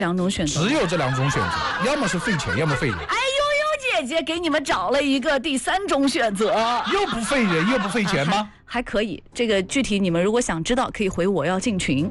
两种选择， 只有这两种选择，要么是费钱，要么费人。 哎，悠悠姐姐给你们找了一个第三种选择， 又不费人又不费钱吗？ 还可以，这个具体你们如果想知道，可以回我要进群。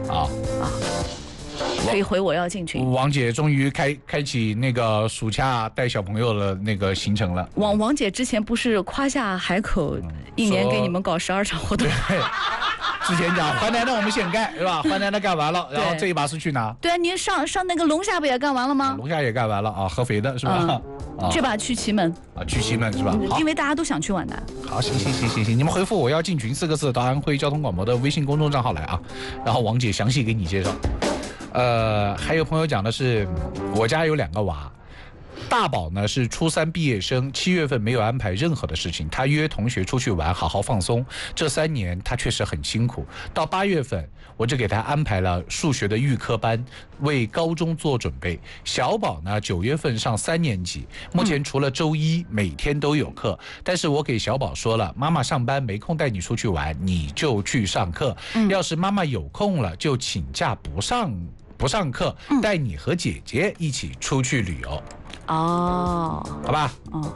可以回我要进群。 王姐终于开启那个暑假带小朋友的那个行程了。 王姐之前不是夸下海口，一年给你们搞12场活动。 之前讲淮南的我们先干是吧？淮南的干完了，然后这一把是去哪？ 对啊，您上那个龙虾不也干完了吗？ 龙虾也干完了啊，合肥的是吧？ 这把去祁门啊，去祁门是吧？ 因为大家都想去皖南。 好，行，你们回复我要进群4个字到安徽交通广播的微信公众账号来啊，然后王姐详细给你介绍。还有朋友讲的是，我家有2个娃。大宝呢是初3毕业生，7月份没有安排任何的事情，他约同学出去玩，好好放松。这3年他确实很辛苦。到8月份，我就给他安排了数学的预科班，为高中做准备。小宝呢9月份上3年级，目前除了周一每天都有课，但是我给小宝说了，妈妈上班没空带你出去玩，你就去上课。要是妈妈有空了，就请假不上课，带你和姐姐一起出去旅游。好吧。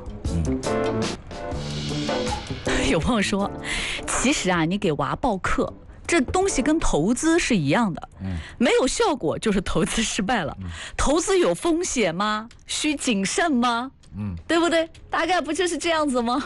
有朋友说，其实啊，你给娃报课，这东西跟投资是一样的，没有效果就是投资失败了。投资有风险吗？需谨慎吗？对不对？大概不就是这样子吗？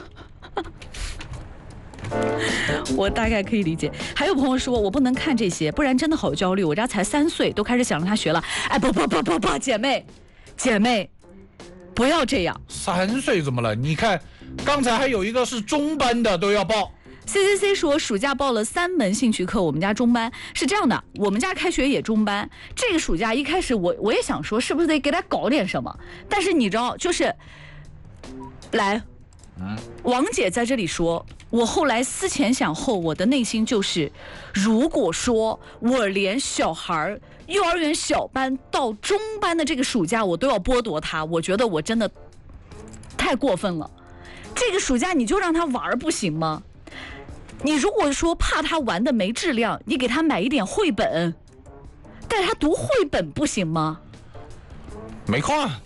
我大概可以理解。还有朋友说，我不能看这些，不然真的好焦虑。我家才3岁，都开始想让他学了。哎，不，姐妹，不要这样。 3岁怎么了？你看，刚才还有一个是中班的都要报。 CCC 说暑假报了3门兴趣课，我们家中班是这样的，我们家开学也中班。这个暑假一开始我也想说，是不是得给他搞点什么？但是你知道，就是来，王姐在这里说，我后来思前想后，我的内心就是，如果说我连小孩幼儿园小班到中班的这个暑假我都要剥夺他，我觉得我真的太过分了。这个暑假你就让他玩不行吗？你如果说怕他玩的没质量，你给他买一点绘本，带他读绘本不行吗？ 没空啊。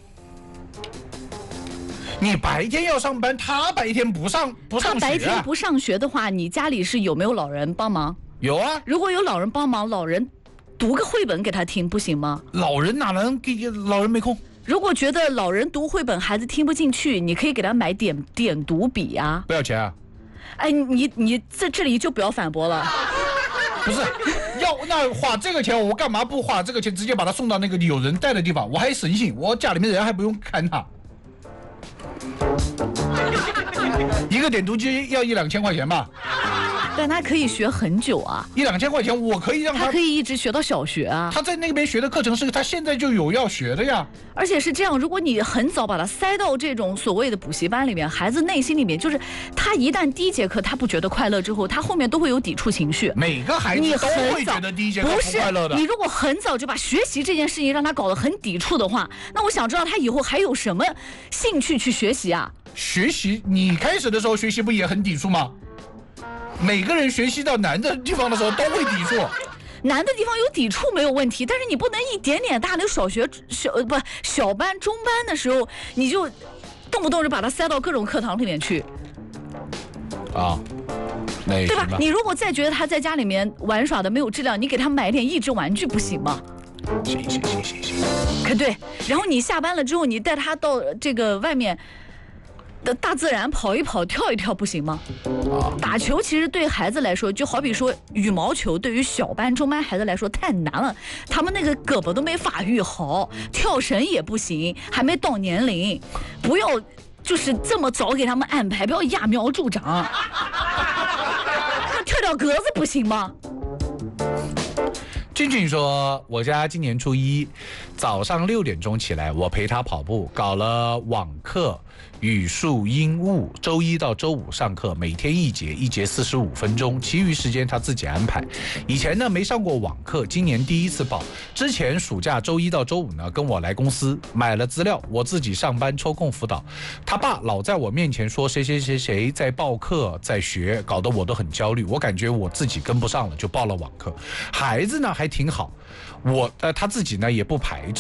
你白天要上班，他白天不上学。 他白天不上学的话，你家里是有没有老人帮忙？ 有啊。 如果有老人帮忙，老人读个绘本给他听不行吗？ 老人哪能给？老人没空。 如果觉得老人读绘本孩子听不进去，你可以给他买点读笔啊。 不要钱啊。 哎，你在这里就不要反驳了。 不是，那花这个钱，我干嘛不花这个钱，直接把他送到那个有人带的地方？我还省心，我家里面人还不用看他。一个点读机要1-2千块钱吧。 但他可以学很久啊 ，1-2千块钱我可以让他可以一直学到小学啊。 他在那边学的课程是他现在就有要学的呀。 而且是这样，如果你很早把他塞到这种所谓的补习班里面，孩子内心里面就是他一旦第1节课他不觉得快乐之后，他后面都会有抵触情绪。 每个孩子都会觉得第1节课不快乐的。 你如果很早就把学习这件事情让他搞得很抵触的话，那我想知道他以后还有什么兴趣去学习啊？ 学习，你开始的时候学习不也很抵触吗？每个人学习到难的地方的时候都会抵触。 难的地方有抵触没有问题，但是你不能一点点大的小班中班的时候，你就动不动就把它塞到各种课堂里面去啊， 对吧？你如果再觉得他在家里面玩耍的没有质量，你给他买点益智玩具不行吗？ 行， 可对。然后你下班了之后，你带他到这个外面的大自然跑一跑跳一跳不行吗？打球其实对孩子来说，就好比说羽毛球，对于小班中班孩子来说太难了，他们那个胳膊都没发育好，跳绳也不行，还没到年龄，不要就是这么早给他们安排，不要揠苗助长。跳格子不行吗？ 俊俊说，我家今年初1早上6点钟起来，我陪他跑步，搞了网课，语数英物，周1到周5上课，每天1节，1节45分钟，其余时间他自己安排。以前呢没上过网课，今年第1次报。之前暑假周1到周5呢跟我来公司买了资料，我自己上班抽空辅导。他爸老在我面前说谁在报课在学，搞得我都很焦虑。我感觉我自己跟不上了，就报了网课。孩子呢还挺好，他自己呢也不排斥。